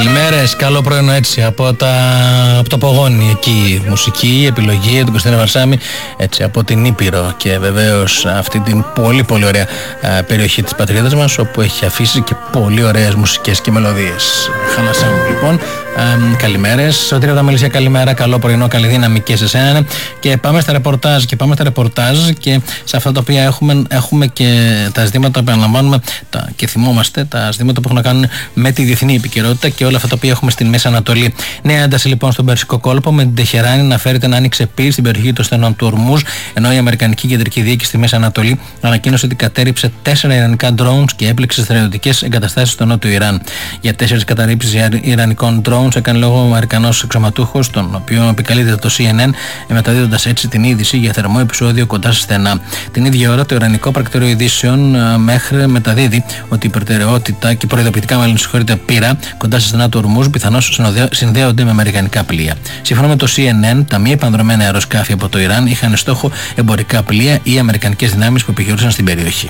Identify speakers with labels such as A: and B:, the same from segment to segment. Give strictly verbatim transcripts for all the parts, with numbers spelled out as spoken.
A: Καλημέρες, καλό πρωινό έτσι από, τα, από το Πογόνι εκεί, μουσική επιλογή του Κωνσταντίνου Βαρσάμι έτσι από την Ήπειρο και βεβαίως αυτή την πολύ πολύ ωραία α, περιοχή της πατρίδας μας όπου έχει αφήσει και πολύ ωραίες μουσικές και μελωδίες. Χαλασάμε λοιπόν. Ε, καλημέρες, Σωτήρη από τα Μελισσία, καλημέρα, καλό πρωινό, καλή δύναμη και σε σένα. Και πάμε στα ρεπορτάζ και πάμε στα ρεπορτάζ και σε αυτά τα οποία έχουμε, έχουμε και τα ζητήματα που αναλαμβάνουμε τα, και θυμόμαστε τα ζητήματα που έχουν να κάνουν με τη διεθνή επικαιρότητα και όλα αυτά τα οποία έχουμε στην Μέση Ανατολή. Νέα ένταση λοιπόν στον Περσικό κόλπο με την Τεχεράνη να φέρεται να άνοιξε πύλη στην περιοχή των στενών του Ορμούζ, ενώ η Αμερικανική Κεντρική Διοίκηση στη Μέση Ανατολή ανακοίνωσε ότι κατέριψε τέσσερα ιρανικά drones και έπληξε στρατιωτικές εγκαταστάσεις στο νότιο Ιράν. Για τέσσερις καταρρήψεις ιρανικών drones έκανε λόγο ο Αμερικανός αξιωματούχος, τον οποίο επικαλείται το σι εν εν, μεταδίδοντας έτσι την είδηση για θερμό επεισόδιο κοντά σε στενά. Την ίδια ώρα, το Ιρανικό Πρακτορείο Ειδήσεων μέχρι μεταδίδει ότι η προτεραιότητα και προειδοποιητικά μάλλον συγχωρείτε πύρα κοντά σε στενά του Ορμούζ πιθανώς συνδέονται με αμερικανικά πλοία. Σύμφωνα με το σι εν εν, τα μη επανδρομένα αεροσκάφη από το Ιράν είχαν στόχο εμπορικά πλοία ή αμερικανικές δυνάμεις που επιχειρούσαν στην περιοχή.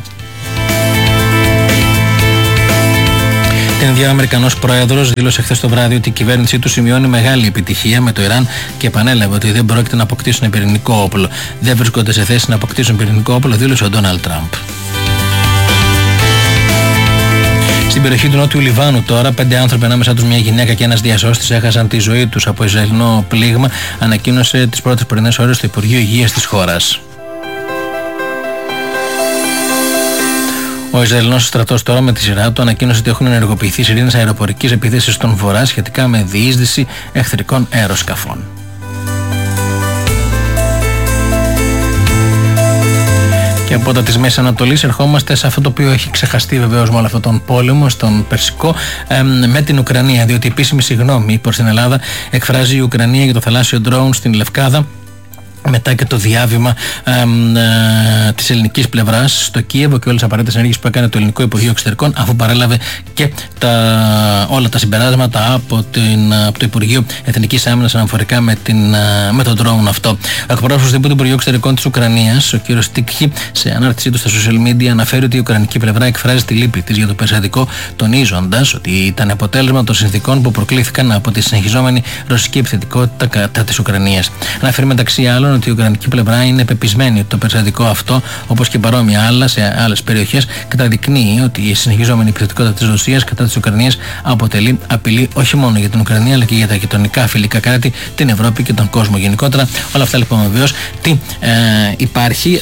A: Την ίδια ο Αμερικανός Πρόεδρος δήλωσε χθες το βράδυ ότι η κυβέρνησή του σημειώνει μεγάλη επιτυχία με το Ιράν και επανέλαβε ότι δεν πρόκειται να αποκτήσουν πυρηνικό όπλο. Δεν βρίσκονται σε θέση να αποκτήσουν πυρηνικό όπλο, δήλωσε ο Ντόναλντ Τραμπ. Στην περιοχή του Νότιου Λιβάνου τώρα, πέντε άνθρωποι, ανάμεσά τους μια γυναίκα και ένας διασώστης, έχασαν τη ζωή τους από Ισραηλινό πλήγμα, ανακοίνωσε τις πρώτες πρωινές ώρες στο Υπουργείο Υγείας της χώρας. Ο Ισραηλινός στρατός τώρα με τη σειρά του ανακοίνωσε ότι έχουν ενεργοποιηθεί σειρήνες αεροπορικής επίθεσης στον Βορρά σχετικά με διείσδυση εχθρικών αεροσκαφών. Και από τα της Μέσης Ανατολής ερχόμαστε σε αυτό το οποίο έχει ξεχαστεί βεβαίως με όλο αυτόν τον πόλεμο στον Περσικό ε, με την Ουκρανία, διότι η επίσημη συγγνώμη προς την Ελλάδα εκφράζει η Ουκρανία για το θαλάσσιο ντρόουν στην Λευκάδα μετά και το διάβημα ε, ε, της ελληνικής πλευράς στο Κίεβο και όλες τις απαραίτητες ενέργειες που έκανε το Ελληνικό Υπουργείο Εξωτερικών, αφού παρέλαβε και τα, όλα τα συμπεράσματα από, την, από το Υπουργείο Εθνικής Άμυνας αναφορικά με, την, με τον drone αυτό. Ο εκπρόσωπος του Υπουργείου Εξωτερικών της Ουκρανίας, ο κ. Τίκχη, σε ανάρτησή του στα social media αναφέρει ότι η Ουκρανική πλευρά εκφράζει τη λύπη της για το περιστατικό, τονίζοντας ότι ήταν αποτέλεσμα των συνθηκών που προκλήθηκαν από τη συνεχιζόμενη ρωσική επιθετικότητα κατά της Ουκρανίας. Αναφέρει μεταξύ άλλων ότι η Ουκρανική πλευρά είναι πεπισμένη ότι το περιστατικό αυτό, όπως και παρόμοια άλλα σε άλλες περιοχές, καταδεικνύει ότι η συνεχιζόμενη επιθετικότητα της Ρωσίας κατά της Ουκρανίας αποτελεί απειλή όχι μόνο για την Ουκρανία αλλά και για τα γειτονικά φιλικά κράτη, την Ευρώπη και τον κόσμο γενικότερα. Όλα αυτά λοιπόν βεβαίως τι ε, υπάρχει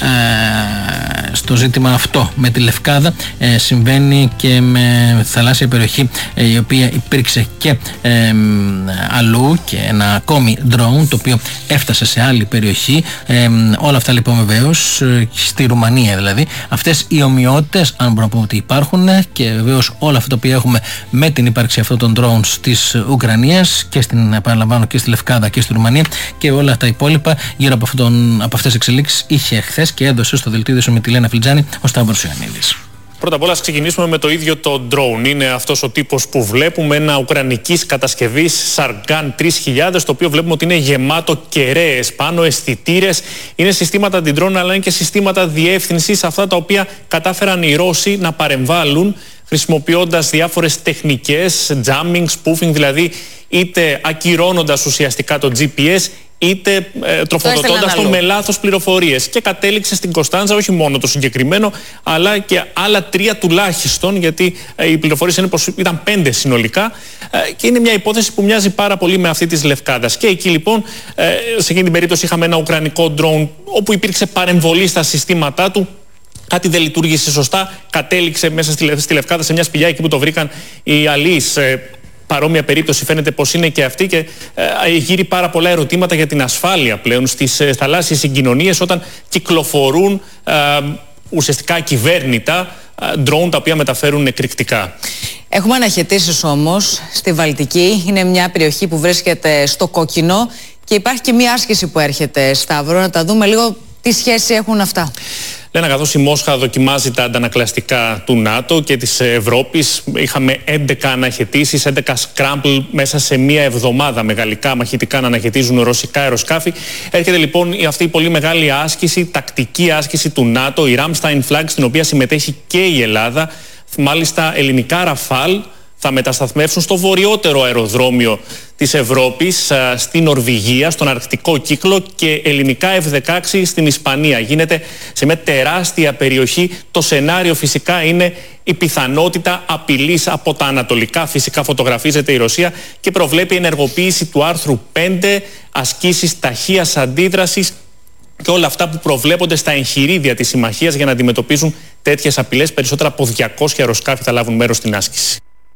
A: ε, στο ζήτημα αυτό με τη Λευκάδα, ε, συμβαίνει και με θαλάσσια περιοχή ε, η οποία υπήρξε και ε, αλλού και ένα ακόμη drone το οποίο έφτασε σε άλλη περιοχή. Ε, όλα αυτά λοιπόν βεβαίως στη Ρουμανία δηλαδή, αυτές οι ομοιότητες αν μπορούμε να πούμε ότι υπάρχουν, και βεβαίως όλα αυτά που έχουμε με την ύπαρξη αυτών των drones της Ουκρανίας και στην, επαναλαμβάνω, και στη Λευκάδα και στη Ρουμανία και όλα τα υπόλοιπα γύρω από, αυτόν, από αυτές τις εξελίξεις είχε χθες και έδωσε στο δελτίο ειδήσεων με τη Λένα Φλιτζάνη ο Σταύρος Ιωαννίδης.
B: Πρώτα απ' όλα, ας ξεκινήσουμε με το ίδιο το drone. Είναι αυτός ο τύπος που βλέπουμε, ένα ουκρανικής κατασκευής Sargan τρεις χιλιάδες, το οποίο βλέπουμε ότι είναι γεμάτο κεραίες πάνω, αισθητήρες. Είναι συστήματα anti-drone, αλλά είναι και συστήματα διεύθυνσης, αυτά τα οποία κατάφεραν οι Ρώσοι να παρεμβάλλουν χρησιμοποιώντας διάφορες τεχνικές, jamming, spoofing, δηλαδή είτε ακυρώνοντας ουσιαστικά το τζι πι ες, είτε ε, τροφοδοτώντας το με λάθος πληροφορίες. Και κατέληξε στην Κωνσταντζα όχι μόνο το συγκεκριμένο, αλλά και άλλα τρία τουλάχιστον, γιατί ε, οι πληροφορίες είναι πως ήταν πέντε συνολικά, ε, και είναι μια υπόθεση που μοιάζει πάρα πολύ με αυτή της Λευκάδας. Και εκεί λοιπόν, ε, σε εκείνη την περίπτωση είχαμε ένα ουκρανικό drone, όπου υπήρξε παρεμβολή στα συστήματά του. Κάτι δεν λειτουργήσε σωστά, κατέληξε μέσα στη, στη Λευκάδα σε μια σπηλιά εκεί που το βρήκαν οι αλείς. Ε, Παρόμοια περίπτωση φαίνεται πως είναι και αυτή, και ε, γύρει πάρα πολλά ερωτήματα για την ασφάλεια πλέον στις ε, θαλάσσιες συγκοινωνίες όταν κυκλοφορούν ε, ουσιαστικά ακυβέρνητα ντρόουν τα οποία μεταφέρουν εκρηκτικά.
C: Έχουμε αναχαιτήσεις όμως στη Βαλτική. Είναι μια περιοχή που βρίσκεται στο κόκκινο και υπάρχει και μια άσκηση που έρχεται, Σταύρο. Να τα δούμε λίγο τι σχέση έχουν αυτά.
B: Λένα, καθώς η Μόσχα δοκιμάζει τα αντανακλαστικά του ΝΑΤΟ και της Ευρώπης, είχαμε έντεκα αναχαιτήσεις, έντεκα σκράμπλ μέσα σε μία εβδομάδα με γαλλικά μαχητικά να αναχαιτίζουν ρωσικά αεροσκάφη. Έρχεται λοιπόν αυτή η πολύ μεγάλη άσκηση, τακτική άσκηση του ΝΑΤΟ, η Ramstein Flag, στην οποία συμμετέχει και η Ελλάδα. Μάλιστα, ελληνικά Ραφάλ θα μετασταθμεύσουν στο βορειότερο αεροδρόμιο της Ευρώπης, στη Νορβηγία, στον Αρκτικό κύκλο, και ελληνικά εφ δεκαέξι στην Ισπανία. Γίνεται σε μια τεράστια περιοχή. Το σενάριο φυσικά είναι η πιθανότητα απειλής από τα ανατολικά. Φυσικά φωτογραφίζεται η Ρωσία και προβλέπει ενεργοποίηση του άρθρου πέντε, ασκήσεις ταχείας αντίδρασης και όλα αυτά που προβλέπονται στα εγχειρίδια της συμμαχίας για να αντιμετωπίζουν τέτοιες απειλές. Περισσότερα από διακόσια αεροσκάφη θα λάβουν μέρος στην άσκηση.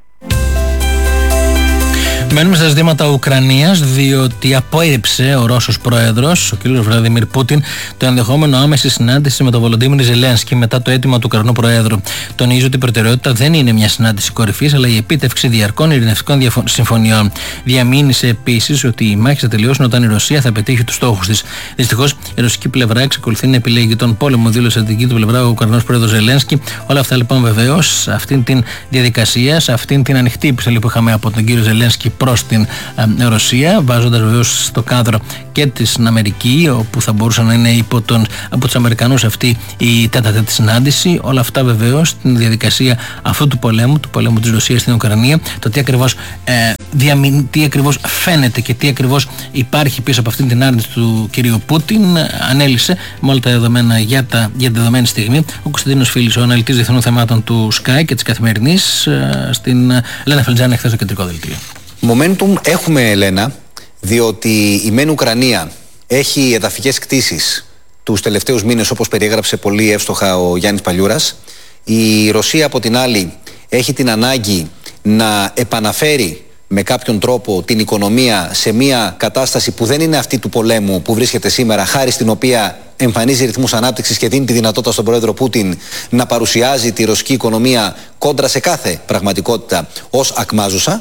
A: Μένουμε στα ζητήματα Ουκρανίας, διότι απόρριψε ο Ρώσος πρόεδρος, ο κ. Βλαντιμίρ Πούτιν, το ενδεχόμενο άμεση συνάντηση με τον Βολοντίμιρ Ζελένσκι μετά το αίτημα του Ουκρανού Προέδρου. Τονίζει ότι η προτεραιότητα δεν είναι μια συνάντηση κορυφής, αλλά η επίτευξη διαρκών ειρηνευτικών συμφωνιών. Διαμήνυσε επίσης ότι οι μάχες θα τελειώσουν όταν η Ρωσία θα πετύχει τους στόχους της. Δυστυχώς, η ρωσική πλευρά εξακολουθεί να επιλέγει τον πόλεμο, δήλωσε την δική του πλευρά ο Ουκρανός Πρόεδρος Ζελένσκι. Όλα αυτά λοιπόν βεβαίως σε αυτήν την διαδικασία, σε αυτήν την ανοιχτή επιστολή που είχαμε από τον κύριο Ζελένσκι προς την ε, Ρωσία, βάζοντας βεβαίως στο κάδρο και την Αμερική, όπου θα μπορούσε να είναι υπό τον, από τους Αμερικανούς αυτή η τέταρτη συνάντηση. Όλα αυτά βεβαίως στην διαδικασία αυτού του πολέμου, του πολέμου της Ρωσίας στην Ουκρανία, το τι ακριβώς, ε, διαμη, τι ακριβώς φαίνεται και τι ακριβώς υπάρχει πίσω από αυτήν την άρνηση του κυρίου Πούτιν, ανέλησε με όλα τα δεδομένα για, τα, για τη δεδομένη στιγμή ο Κωνσταντίνος Φίλης, ο αναλυτής διεθνών θεμάτων του Sky και της Καθημερινής, ε, στην Ελένα Φελτζάνη, χθες στο κεντρικό δελτίο.
D: Momentum έχουμε, Ελένα, διότι η μεν Ουκρανία έχει εδαφικές κτίσεις τους τελευταίους μήνες, όπως περιέγραψε πολύ εύστοχα ο Γιάννης Παλιούρας. Η Ρωσία από την άλλη έχει την ανάγκη να επαναφέρει με κάποιον τρόπο την οικονομία σε μια κατάσταση που δεν είναι αυτή του πολέμου που βρίσκεται σήμερα, χάρη στην οποία εμφανίζει ρυθμούς ανάπτυξης και δίνει τη δυνατότητα στον πρόεδρο Πούτιν να παρουσιάζει τη ρωσική οικονομία κόντρα σε κάθε πραγματικότητα ως ακμάζουσα.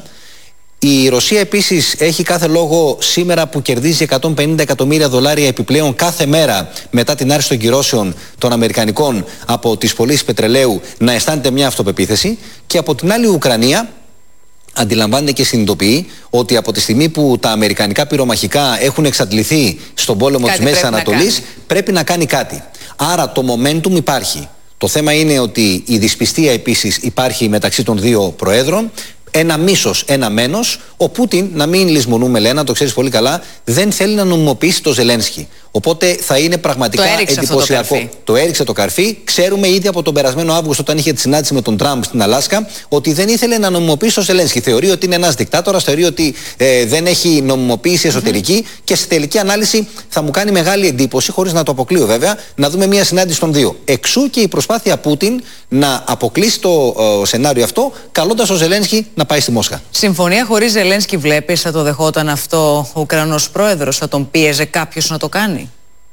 D: Η Ρωσία επίσης έχει κάθε λόγο σήμερα που κερδίζει εκατόν πενήντα εκατομμύρια δολάρια επιπλέον κάθε μέρα μετά την άρση των κυρώσεων των Αμερικανικών από τις πωλήσεις πετρελαίου να αισθάνεται μια αυτοπεποίθηση, και από την άλλη η Ουκρανία αντιλαμβάνεται και συνειδητοποιεί ότι από τη στιγμή που τα αμερικανικά πυρομαχικά έχουν εξαντληθεί στον πόλεμο της Μέσης Ανατολής, πρέπει να κάνει κάτι. Άρα το momentum υπάρχει. Το θέμα είναι ότι η δυσπιστία επίσης υπάρχει μεταξύ των δύο προέδρων. Ένα μίσος, ένα μένος. Ο Πούτιν, να μην λησμονούμε, Λένα, το ξέρεις πολύ καλά, δεν θέλει να νομιμοποιήσει το Ζελένσκι. Οπότε θα είναι πραγματικά το εντυπωσιακό. Το, το έριξε το καρφί. Ξέρουμε ήδη από τον περασμένο Αύγουστο, όταν είχε τη συνάντηση με τον Τραμπ στην Αλάσκα, ότι δεν ήθελε να νομιμοποιήσει το Ζελένσκι. Θεωρεί ότι είναι ένας δικτάτορας, θεωρεί ότι ε, δεν έχει νομιμοποίηση εσωτερική, mm-hmm. και στη τελική ανάλυση θα μου κάνει μεγάλη εντύπωση, χωρίς να το αποκλείω βέβαια, να δούμε μια συνάντηση των δύο. Εξού και η προσπάθεια Πούτιν να αποκλείσει το ε, σενάριο αυτό, καλώντας τον Ζελένσκι να πάει στη Μόσχα.
C: Συμφωνία χωρίς Ζελένσκι, βλέπεις, θα το δεχόταν αυτό ο Ουκρανός πρόεδρος, θα τον πίεζε κάποιος να το κάνει?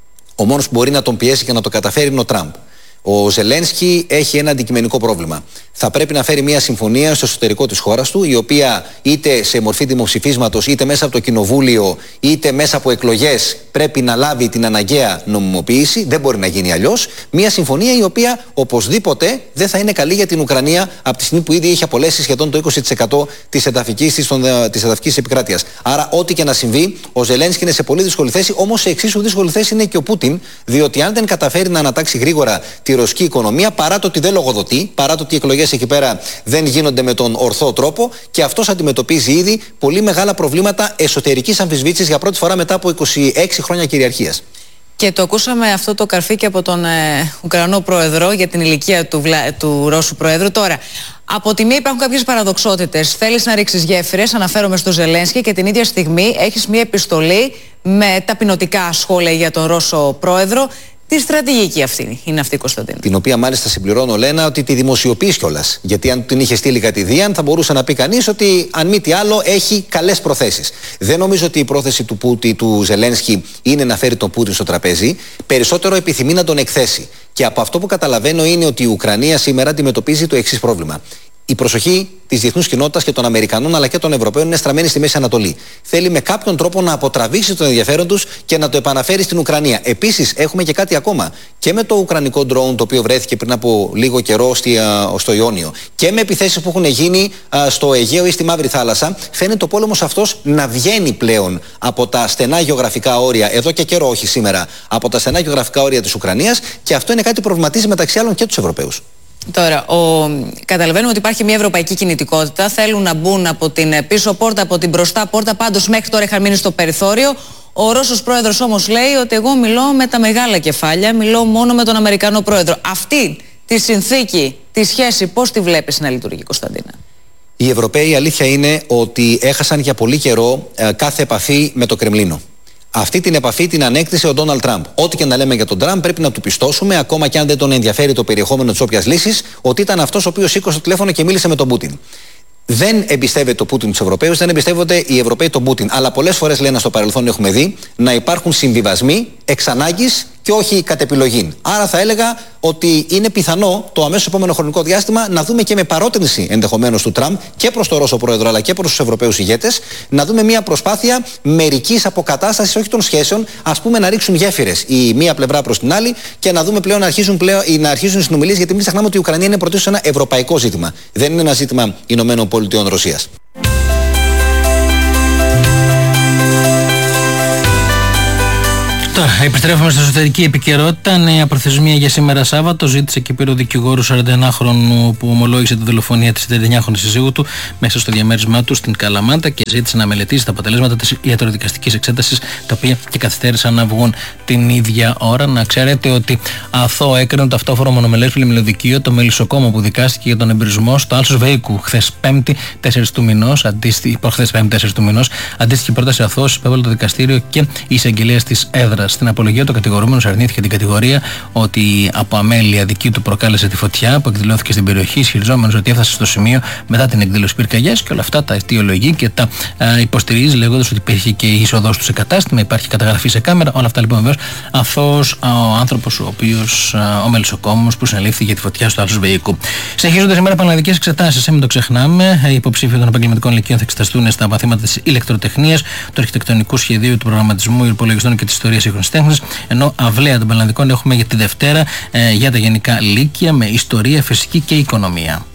D: Ο μόνος που μπορεί να τον πιέσει και να το καταφέρει είναι ο Τραμπ. Ο Ζελένσκι έχει ένα αντικειμενικό πρόβλημα. Θα πρέπει να φέρει μια συμφωνία στο εσωτερικό της χώρας του, η οποία είτε σε μορφή δημοψηφίσματος, είτε μέσα από το κοινοβούλιο, είτε μέσα από εκλογές πρέπει να λάβει την αναγκαία νομιμοποίηση. Δεν μπορεί να γίνει αλλιώς. Μια συμφωνία η οποία οπωσδήποτε δεν θα είναι καλή για την Ουκρανία από τη στιγμή που ήδη έχει απολέσει σχεδόν το είκοσι τοις εκατό της εδαφικής της, της εδαφικής επικράτειας. Άρα, ό,τι και να συμβεί, ο Ζελένσκι είναι σε πολύ δύσκολη θέση. Όμως σε εξίσου δύσκολη θέση είναι και ο Πούτιν, διότι αν δεν καταφέρει να ανατάξει γρήγορα τη ρωσική οικονομία, παρά το ότι δεν λογοδοτεί, παρά το ότι οι εκλογές εκεί πέρα δεν γίνονται με τον ορθό τρόπο, και αυτός αντιμετωπίζει ήδη πολύ μεγάλα προβλήματα εσωτερικής αμφισβήτησης για πρώτη φορά μετά από είκοσι έξι χρόνια κυριαρχίας.
C: Και το ακούσαμε αυτό το καρφί και από τον ε, Ουκρανό πρόεδρο για την ηλικία του, Βλα... του Ρώσου πρόεδρου. Τώρα, από τη μία υπάρχουν κάποιες παραδοξότητες. Θέλεις να ρίξεις γέφυρες, αναφέρομαι στο Ζελένσκι, και την ίδια στιγμή έχεις μια επιστολή με ταπεινωτικά σχόλια για τον Ρώσο πρόεδρο. Τι στρατηγική αυτή είναι αυτή, Κωνσταντίνο?
D: Την οποία μάλιστα συμπληρώνω, Λένα, ότι τη δημοσιοποιείς κιόλας. Γιατί αν την είχε στείλει κατηδίαν, θα μπορούσε να πει κανείς ότι αν μη τι άλλο έχει καλές προθέσεις. Δεν νομίζω ότι η πρόθεση του, Πούτι, του Ζελένσκι είναι να φέρει τον Πούτιν στο τραπέζι. Περισσότερο επιθυμεί να τον εκθέσει. Και από αυτό που καταλαβαίνω είναι ότι η Ουκρανία σήμερα αντιμετωπίζει το εξής πρόβλημα. Η προσοχή της διεθνούς κοινότητας και των Αμερικανών αλλά και των Ευρωπαίων είναι στραμμένη στη Μέση Ανατολή. Θέλει με κάποιον τρόπο να αποτραβήξει τον ενδιαφέρον τους και να το επαναφέρει στην Ουκρανία. Επίσης, έχουμε και κάτι ακόμα. Και με το ουκρανικό drone, το οποίο βρέθηκε πριν από λίγο καιρό στη, α, στο Ιόνιο, και με επιθέσεις που έχουν γίνει α, στο Αιγαίο ή στη Μαύρη Θάλασσα, φαίνεται ο πόλεμος αυτός να βγαίνει πλέον από τα στενά γεωγραφικά όρια, εδώ και καιρό, όχι σήμερα, από τα στενά γεωγραφικά όρια της Ουκρανίας, και αυτό είναι κάτι που προβληματίζει μεταξύ άλλων και τους Ευρωπαίους.
C: Τώρα, ο... καταλαβαίνουμε ότι υπάρχει μια ευρωπαϊκή κινητικότητα. Θέλουν να μπουν από την πίσω πόρτα, από την μπροστά πόρτα. Πάντως, μέχρι τώρα είχαν μείνει στο περιθώριο. Ο Ρώσος πρόεδρος όμως λέει ότι εγώ μιλώ με τα μεγάλα κεφάλια, μιλώ μόνο με τον Αμερικανό πρόεδρο. Αυτή τη συνθήκη, τη σχέση, πώς τη βλέπεις να λειτουργεί, Κωνσταντίνα?
D: Οι Ευρωπαίοι, η αλήθεια είναι ότι έχασαν για πολύ καιρό ε, κάθε επαφή με το Κρεμλίνο. Αυτή την επαφή την ανέκτησε ο Ντόναλντ Τραμπ. Ό,τι και να λέμε για τον Τραμπ, πρέπει να του πιστώσουμε, ακόμα και αν δεν τον ενδιαφέρει το περιεχόμενο της όποιας λύσης, ότι ήταν αυτός ο οποίος σήκωσε το τηλέφωνο και μίλησε με τον Πούτιν. Δεν εμπιστεύεται το Πούτιν τους Ευρωπαίους, δεν εμπιστεύονται οι Ευρωπαίοι τον Πούτιν. Αλλά πολλές φορές, λένε, στο παρελθόν έχουμε δει να υπάρχουν συμβιβασμοί εξ ανάγκης και όχι κατ' επιλογή. Άρα θα έλεγα ότι είναι πιθανό το αμέσως επόμενο χρονικό διάστημα να δούμε και με παρότρινση ενδεχομένως του Τραμπ και προς τον Ρώσο πρόεδρο αλλά και προς τους Ευρωπαίους ηγέτες να δούμε μια προσπάθεια μερικής αποκατάστασης, όχι των σχέσεων, ας πούμε να ρίξουν γέφυρες η μία πλευρά προς την άλλη και να δούμε πλέον να αρχίζουν, πλέον, να αρχίζουν οι συνομιλίες, γιατί μην ξεχνάμε ότι η Ουκρανία είναι πρωτίστως ένα ευρωπαϊκό ζήτημα. Δεν είναι ένα ζήτημα Ηνωμένων Πολιτειών Ρωσίας.
A: Τώρα, επιστρέφουμε στην εσωτερική επικαιρότητα. Νέα προθεσμία για σήμερα Σάββατο. Ζήτησε και πήρε ο δικηγόρο σαρανταενάχρονου που ομολόγησε τη δολοφονία τη τριαντεννιάχρονη συζύγου του μέσα στο διαμέρισμά του στην Καλαμάτα και ζήτησε να μελετήσει τα αποτελέσματα τη ιατροδικαστική εξέταση, τα οποία και καθυστέρησαν να βγουν την ίδια ώρα. Να ξέρετε ότι αθώο έκρινε το αυτόφορο μονομελές πλημμυλοδικείο το μελισσοκόμο που δικάστηκε για τον εμπειρισμό στο Άλσος Βεϊκού χθες Πέμπτη τέσσερις του μηνός. Προχθές Πέμπτη τέσσερις του μηνός. Αντίστοιχη πρόταση αθώος υπέβαλε το δικαστήριο και η εισαγγελέας της έδρας. Στην απολογία, το κατηγορούμενος αρνήθηκε την κατηγορία ότι από αμέλεια δική του προκάλεσε τη φωτιά που εκδηλώθηκε στην περιοχή, ισχυριζόμενος ότι έφτασε στο σημείο μετά την εκδήλωση πυρκαγιάς και όλα αυτά τα αιτιολογεί και τα α, υποστηρίζει, λέγοντας ότι υπήρχε και η είσοδος του σε κατάστημα, υπάρχει καταγραφή σε κάμερα. Όλα αυτά λοιπόν βεβαίως αθώος ο άνθρωπος ο οποίος, α, ο μελισσοκόμος που συνελήφθη για τη φωτιά στο Άλσος Βεϊκού. Συνεχίζονται σήμερα πανελλαδικές εξετάσεις, μην το ξεχνάμε. Οι υποψήφοι των επαγγελματικών λυκείων θα εξεταστούν στα μαθήματα της ηλεκτροτεχνίας, του αρχιτεκτονικού σχεδίου, του προγραμματισμού υπολογιστών και της ιστορίας σύγχρονης τέχνης. Ενώ αυλαία των πανελλαδικών έχουμε για τη Δευτέρα ε, για τα γενικά λύκεια με ιστορία, φυσική και οικονομία.